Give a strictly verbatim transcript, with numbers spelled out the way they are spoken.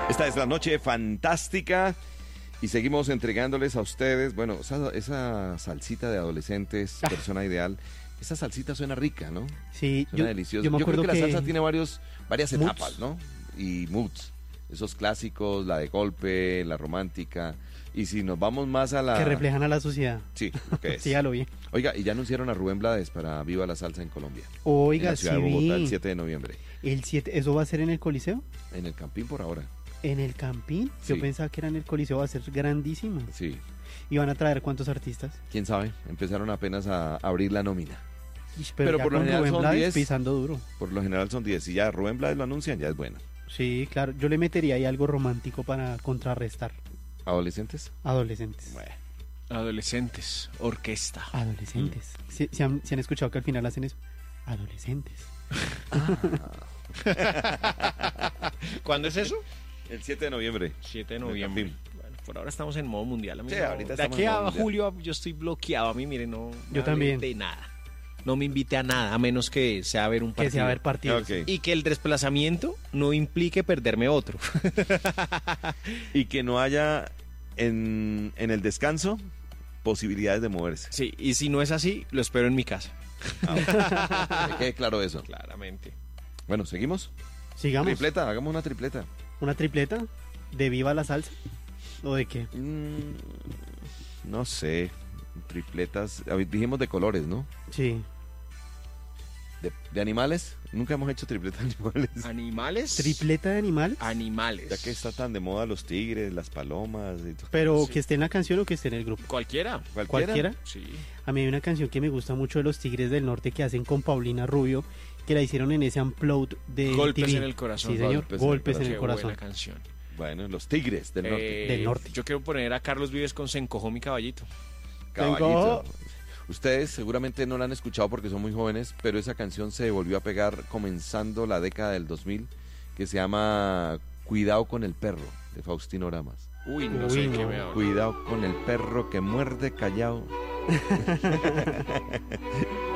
Esta es la noche fantástica y seguimos entregándoles a ustedes, bueno, esa, esa salsita de adolescentes, ah. persona ideal. Esa salsita suena rica, ¿no? Sí, suena yo, deliciosa. Yo, me yo creo que, que la salsa tiene varios, varias moods. etapas, ¿no? Y moods. Esos clásicos, la de golpe, la romántica. Y si nos vamos más a la... Que reflejan a la sociedad. Sí, lo que es. Sí, ya lo vi. Oiga, y ya anunciaron a Rubén Blades para Viva la Salsa en Colombia. Oiga, en la ciudad sí de Bogotá, vi. el siete de noviembre. El siete, ¿eso va a ser en el Coliseo? En el Campín por ahora. ¿En el Campín? Yo Sí. pensaba que era en el Coliseo, va a ser grandísimo. Sí. ¿Y van a traer cuántos artistas? ¿Quién sabe? Empezaron apenas a abrir la nómina. Ish, Pero ya por lo con general Rubén son Blades diez. pisando duro. Por lo general son diez. Si ya Rubén Blades lo anuncian, ya es bueno. Sí, claro. Yo le metería ahí algo romántico para contrarrestar. ¿Adolescentes? Adolescentes. Bueno. Adolescentes, orquesta. Adolescentes. ¿Sí, sí han, sí han escuchado que al final hacen eso? Adolescentes. ¿Cuándo es eso? El siete de noviembre. siete de En el noviembre. Campín. Bueno, por ahora estamos en modo mundial. A mí Sí, no- ahorita de estamos aquí en a modo mundial. julio yo estoy bloqueado. A mí, mire, no Yo me también. hable de nada. No me invite a nada, a menos que sea a ver un Que partido. sea a ver partidos. Ok. Y que el desplazamiento no implique perderme otro. Y que no haya en, en el descanso posibilidades de moverse. Sí, y si no es así, lo espero en mi casa. Ah, que quede claro eso. Claramente. Bueno, ¿seguimos? Sigamos. Tripleta, hagamos una tripleta. ¿Una tripleta? ¿De Viva la Salsa? ¿O de qué? Mm, no sé. Tripletas. a ver, Dijimos de colores, ¿no? Sí. De, de animales. Nunca hemos hecho tripletas de animales. ¿Animales? ¿Tripleta de animales? Animales. Ya que está tan de moda los tigres, las palomas y todo. Pero Sí. que esté en la canción o que esté en el grupo. Cualquiera. ¿Cualquiera? ¿Cualquiera? Sí. A mí hay una canción que me gusta mucho de los Tigres del Norte que hacen con Paulina Rubio, que la hicieron en ese upload de Golpes M T V. en el corazón. Sí, señor. Golpes en el Golpes en corazón. el Qué corazón. buena canción. Bueno, los tigres del norte. Eh, Del norte. Yo quiero poner a Carlos Vives con Se encojó mi caballito. Caballito. Ustedes seguramente no la han escuchado porque son muy jóvenes, pero esa canción se volvió a pegar comenzando la década del dos mil, que se llama Cuidado con el perro, de Faustino Oramas. Uy, no Uy, sé de no. qué me habla. Cuidado con el perro que muerde callado.